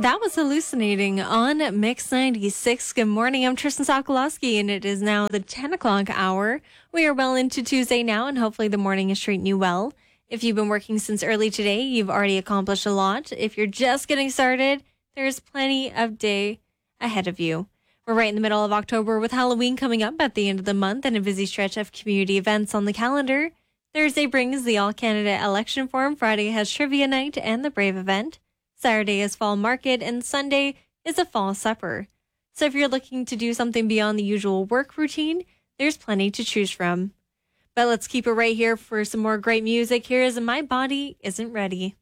That was Hallucinating on Mix 96. Good morning. I'm Tristan Sokolowski, and it is now the 10 o'clock hour. We are well into Tuesday now, and hopefully the morning is treating you well. If you've been working since early today, you've already accomplished a lot. If you're just getting started, there's plenty of day ahead of you. We're right in the middle of October with Halloween coming up at the end of the month and a busy stretch of community events on the calendar. Thursday brings the All Canada Election Forum. Friday has Trivia Night and the Brave event. Saturday is Fall Market, and Sunday is a Fall Supper. So if you're looking to do something beyond the usual work routine, there's plenty to choose from. But let's keep it right here for some more great music. Here is My Body Isn't Ready.